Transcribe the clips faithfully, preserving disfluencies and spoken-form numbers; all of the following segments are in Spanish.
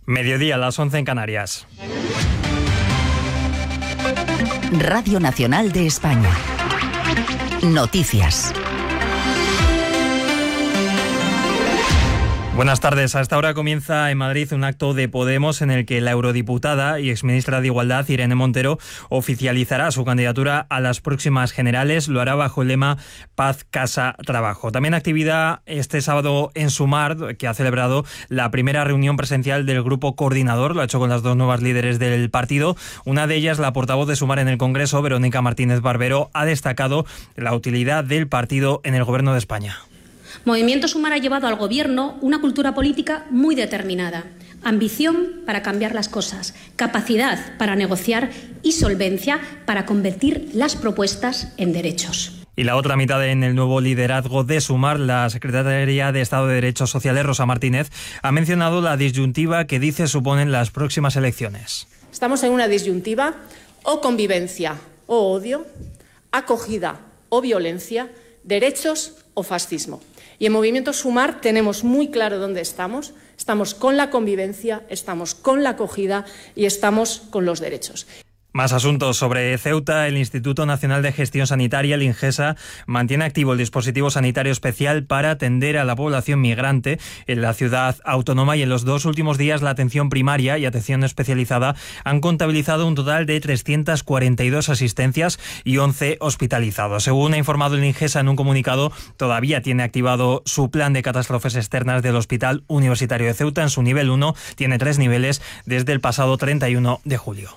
Mediodía, a las once en Canarias. Radio Nacional de España. Noticias. Buenas tardes. A esta hora comienza en Madrid un acto de Podemos en el que la eurodiputada y exministra de Igualdad, Irene Montero, oficializará su candidatura a las próximas generales. Lo hará bajo el lema Paz, Casa, Trabajo. También actividad este sábado en Sumar, que ha celebrado la primera reunión presencial del grupo coordinador. Lo ha hecho con las dos nuevas líderes del partido. Una de ellas, la portavoz de Sumar en el Congreso, Verónica Martínez Barbero, ha destacado la utilidad del partido en el Gobierno de España. Movimiento Sumar ha llevado al Gobierno una cultura política muy determinada, ambición para cambiar las cosas, capacidad para negociar y solvencia para convertir las propuestas en derechos. Y la otra mitad en el nuevo liderazgo de Sumar, la secretaria de Estado de Derechos Sociales, Rosa Martínez, ha mencionado la disyuntiva que dice suponen las próximas elecciones. Estamos en una disyuntiva: o convivencia o odio, acogida o violencia, derechos o fascismo. Y en Movimiento Sumar tenemos muy claro dónde estamos. Estamos con la convivencia, estamos con la acogida y estamos con los derechos. Más asuntos sobre Ceuta. El Instituto Nacional de Gestión Sanitaria, el INGESA, mantiene activo el dispositivo sanitario especial para atender a la población migrante en la ciudad autónoma, y en los dos últimos días la atención primaria y atención especializada han contabilizado un total de trescientas cuarenta y dos asistencias y once hospitalizados. Según ha informado el INGESA en un comunicado, todavía tiene activado su plan de catástrofes externas del Hospital Universitario de Ceuta. En su nivel uno tiene tres niveles desde el pasado treinta y uno de julio.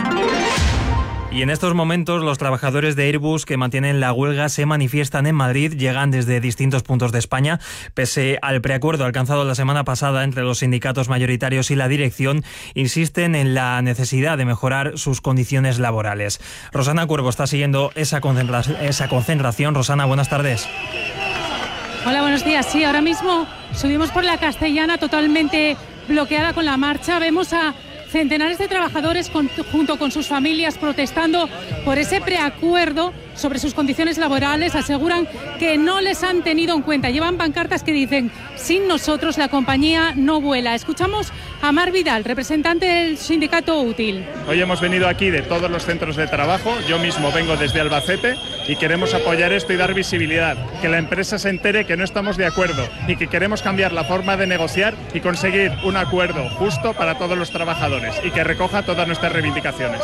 Y en estos momentos los trabajadores de Airbus que mantienen la huelga se manifiestan en Madrid, llegan desde distintos puntos de España. Pese al preacuerdo alcanzado la semana pasada entre los sindicatos mayoritarios y la dirección, insisten en la necesidad de mejorar sus condiciones laborales. Rosana Cuervo está siguiendo esa concentración. Esa concentración. Rosana, buenas tardes. Hola, buenos días. Sí, ahora mismo subimos por la Castellana totalmente bloqueada con la marcha. Vemos a centenares de trabajadores con, junto con sus familias protestando por ese preacuerdo sobre sus condiciones laborales. Aseguran que no les han tenido en cuenta. Llevan pancartas que dicen: sin nosotros la compañía no vuela. Escuchamos a Mar Vidal, representante del sindicato Útil. Hoy hemos venido aquí de todos los centros de trabajo. Yo mismo vengo desde Albacete y queremos apoyar esto y dar visibilidad. Que la empresa se entere que no estamos de acuerdo y que queremos cambiar la forma de negociar y conseguir un acuerdo justo para todos los trabajadores y que recoja todas nuestras reivindicaciones.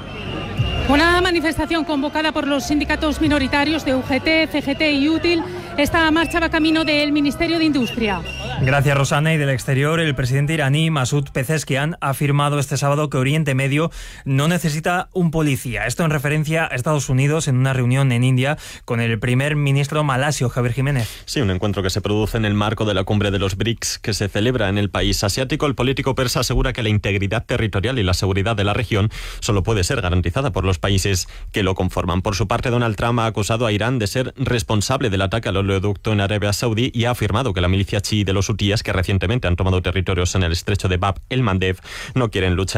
Una manifestación convocada por los sindicatos minoritarios de U G T, C G T y Útil. Esta marcha va camino del Ministerio de Industria. Gracias, Rosana. Y del exterior, el presidente iraní Masoud Pezeshkian ha afirmado este sábado que Oriente Medio no necesita un policía. Esto en referencia a Estados Unidos en una reunión en India con el primer ministro malasio, Javier Jiménez. Sí, un encuentro que se produce en el marco de la cumbre de los BRICS que se celebra en el país asiático. El político persa asegura que la integridad territorial y la seguridad de la región solo puede ser garantizada por los países que lo conforman. Por su parte, Donald Trump ha acusado a Irán de ser responsable del ataque al oleoducto en Arabia Saudí y ha afirmado que la milicia chií de los hutíes, que recientemente han tomado territorios en el estrecho de Bab el Mandeb, no quieren luchar